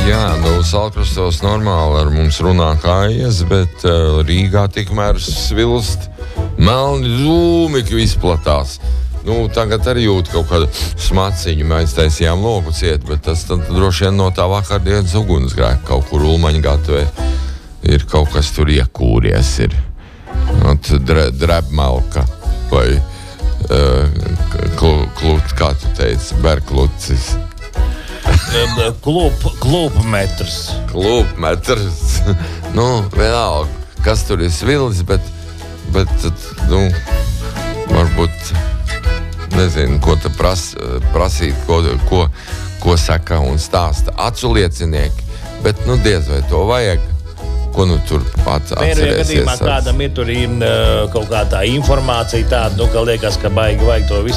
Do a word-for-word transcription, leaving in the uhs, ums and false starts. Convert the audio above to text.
Jā, nu, Salkrastos normāli ar mums runā kājies, bet uh, Rīgā tikmēr svilst melni dūmi, ka izplatās. Nu, tagad arī jūt kaut kādu smaciņu, mēs taisījām loku ciet, bet tas tad droši vien no tā vakardienas ugunsgrēka kaut kur Ulmaņa gatavē ir kaut kas tur iekūries, ir dre, drebmalka vai uh, klut, kā tu teici, berklucis. Klūp, klūpmetrs. Klūpmetrs. Nu, vienalga, kas tur ir svilis, bet, bet nu, varbūt, nezinu, ko te pras, prasīt, ko, ko, ko saka un stāsta acu liecinieki, bet, nu, diez vai to vajag. Ko nu tur pats atcerēsies? Gadījumā kādam ir tur kaut kā tā informācija tāda, nu, ka liekas, ka baigi vajag to visu